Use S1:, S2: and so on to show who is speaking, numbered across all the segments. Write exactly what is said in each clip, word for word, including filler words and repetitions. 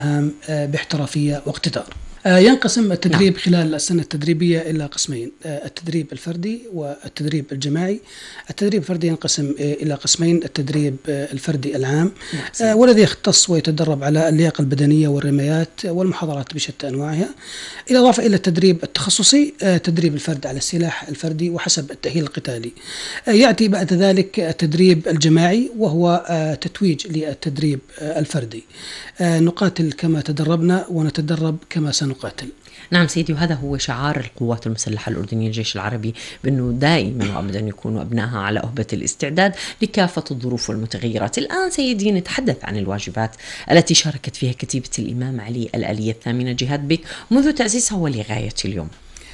S1: باحترافية واقتدار. ينقسم التدريب خلال السنة التدريبية إلى قسمين: التدريب الفردي والتدريب الجماعي. التدريب الفردي ينقسم إلى قسمين: التدريب الفردي العام والذي يختص ويتدرب على اللياقة البدنية والرميات والمحاضرات بشتى أنواعها، إضافة إلى التدريب التخصصي تدريب الفرد على السلاح الفردي وحسب التأهيل القتالي. يأتي بعد ذلك التدريب الجماعي وهو تتويج للتدريب الفردي، نقاتل كما تدربنا ونتدرب كما سنقاتل.
S2: نعم سيدي، وهذا هو شعار القوات المسلحة الأردنية الجيش العربي، بأنه دائما وأبدا يكونوا أبنائها على أهبة الاستعداد لكافة الظروف والمتغيرات. الآن سيدي نتحدث عن الواجبات التي شاركت فيها كتيبة الإمام علي الآلية الثامنة جهاد بك منذ تأسيسها ولغاية اليوم.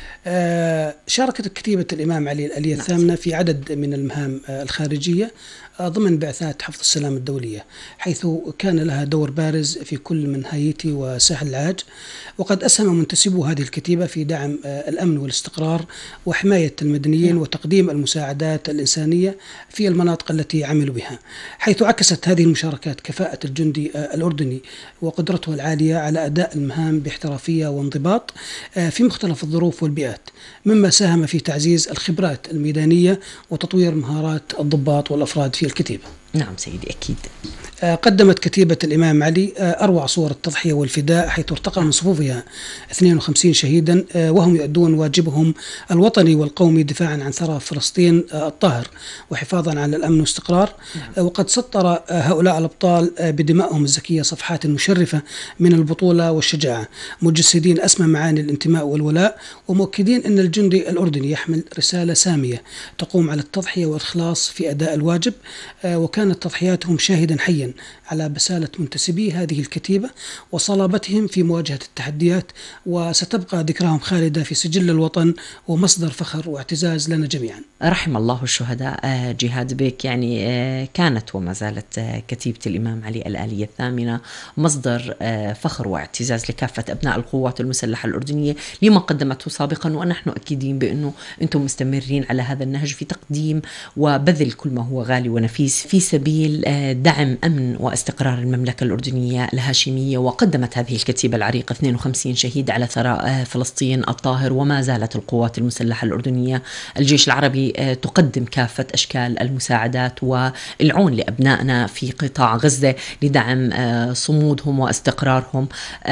S1: شاركت كتيبة الإمام علي الآلية الثامنة في عدد من المهام الخارجية ضمن بعثات حفظ السلام الدولية، حيث كان لها دور بارز في كل من هايتي وساحل العاج. وقد أسهم منتسبو هذه الكتيبة في دعم الأمن والاستقرار وحماية المدنيين وتقديم المساعدات الإنسانية في المناطق التي عملوا بها، حيث عكست هذه المشاركات كفاءة الجندي الأردني وقدرته العالية على أداء المهام باحترافية وانضباط في مختلف الظروف والبيئات، مما ساهم في تعزيز الخبرات الميدانية وتطوير مهارات الضباط والأفراد في الكتيبة.
S2: نعم سيدي أكيد.
S1: قدمت كتيبة الإمام علي أروع صور التضحية والفداء، حيث ارتقى من صفوفها اثنين وخمسين شهيدا وهم يؤدون واجبهم الوطني والقومي دفاعا عن ثرى فلسطين الطاهر وحفاظا على الأمن والاستقرار. وقد سطر هؤلاء الأبطال بدمائهم الزكية صفحات مشرفة من البطولة والشجاعة، مجسدين أسمى معاني الانتماء والولاء، ومؤكدين أن الجندي الأردني يحمل رسالة سامية تقوم على التضحية والإخلاص في أداء الواجب. وكانت تضحياتهم شاهدا حيا على بسالة منتسبي هذه الكتيبة وصلابتهم في مواجهة التحديات، وستبقى ذكراهم خالدة في سجل الوطن ومصدر فخر واعتزاز لنا جميعا.
S2: رحم الله الشهداء. جهاد بك، يعني كانت وما زالت كتيبة الإمام علي الآلية الثامنة مصدر فخر واعتزاز لكافة أبناء القوات المسلحة الأردنية لما قدمته سابقا، ونحن أكيدين بأنه أنتم مستمرين على هذا النهج في تقديم وبذل كل ما هو غالي ونفيس في سبيل دعم أمن واستقرار المملكة الأردنية الهاشمية. وقدمت هذه الكتيبة العريقة اثنين وخمسين شهيد على ثراء فلسطين الطاهر، وما زالت القوات المسلحة الأردنية الجيش العربي تقدم كافة أشكال المساعدات والعون لأبنائنا في قطاع غزة لدعم صمودهم واستقرارهم.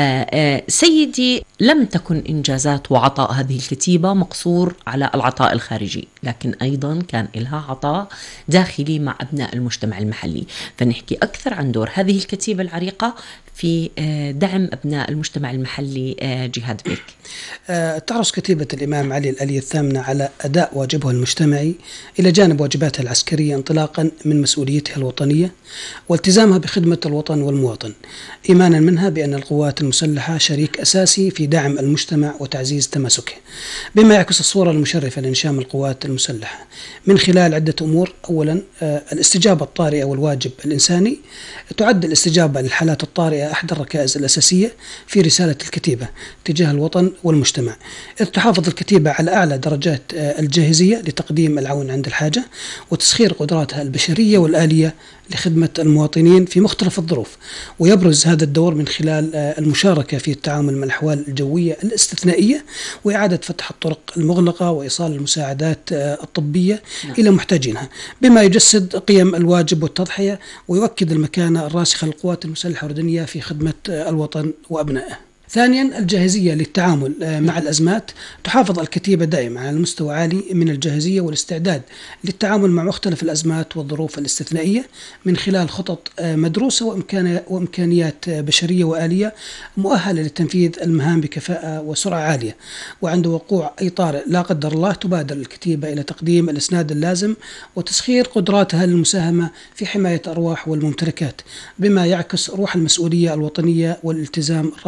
S2: سيدي، لم تكن إنجازات وعطاء هذه الكتيبة مقصور على العطاء الخارجي، لكن أيضا كان لها عطاء داخلي مع أبناء المجتمع المحلي. فنحكي أكثر عن دور هذه الكتيبة العريقة في دعم أبناء المجتمع المحلي. جهاد بك.
S1: تحرص كتيبة الإمام علي الآلية الثامنة على أداء واجبها المجتمعي إلى جانب واجباتها العسكرية، انطلاقا من مسؤوليتها الوطنية والتزامها بخدمة الوطن والمواطن، إيمانا منها بأن القوات المسلحة شريك أساسي في دعم المجتمع وتعزيز تماسكه، بما يعكس الصورة المشرفة لإنشام القوات المسلحة من خلال عدة أمور. أولا، الاستجابة الطارئة والواجب الإنساني. تعد الاستجابة للحالات الطارئة أحد الركائز الأساسية في رسالة الكتيبة تجاه الوطن والمجتمع، إذ تحافظ الكتيبة على أعلى درجات الجاهزية لتقديم العون عند الحاجة وتسخير قدراتها البشرية والآلية لخدمة المواطنين في مختلف الظروف. ويبرز هذا الدور من خلال المشاركة في التعامل مع الأحوال الجوية الاستثنائية وإعادة فتح الطرق المغلقة وإيصال المساعدات الطبية نعم. إلى محتاجينها، بما يجسد قيم الواجب والتضحية ويؤكد المكانة الراسخة للقوات المسلحة الأردنية في خدمة الوطن وأبنائه. ثانيا، الجاهزية للتعامل مع الأزمات. تحافظ الكتيبة دائما على مستوى عالي من الجاهزية والاستعداد للتعامل مع مختلف الأزمات والظروف الاستثنائية من خلال خطط مدروسة وإمكانيات بشرية وآلية مؤهلة لتنفيذ المهام بكفاءة وسرعة عالية. وعند وقوع أي طارئ لا قدر الله تبادر الكتيبة إلى تقديم الإسناد اللازم وتسخير قدراتها للمساهمة في حماية الأرواح والممتلكات، بما يعكس روح المسؤولية الوطنية والالتزام الراسخ بخدمة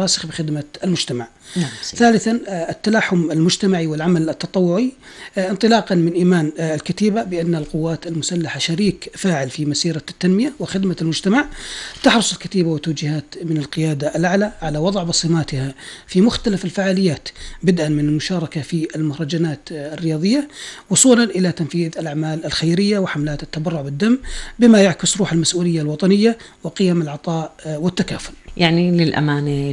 S1: خدمة المجتمع.
S2: نعم.
S1: ثالثا التلاحم المجتمعي والعمل التطوعي، انطلاقا من إيمان الكتيبة بأن القوات المسلحة شريك فاعل في مسيرة التنمية وخدمة المجتمع. تحرص الكتيبة وتوجيهات من القيادة الأعلى على وضع بصماتها في مختلف الفعاليات، بدءا من المشاركة في المهرجانات الرياضية وصولا إلى تنفيذ الأعمال الخيرية وحملات التبرع بالدم، بما يعكس روح المسؤولية الوطنية وقيم العطاء والتكافل.
S2: يعني للأمانة